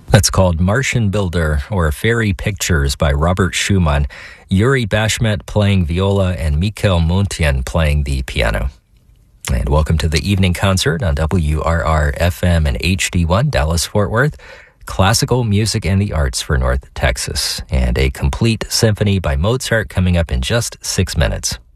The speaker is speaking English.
That's called Martian Builder, or Fairy Pictures by Robert Schumann, Yuri Bashmet playing viola, and Mikhail Muntian playing the piano. And welcome to the evening concert on WRR-FM and HD1 Dallas-Fort Worth. Classical music and the arts for North Texas. And a complete symphony by Mozart coming up in just 6 minutes.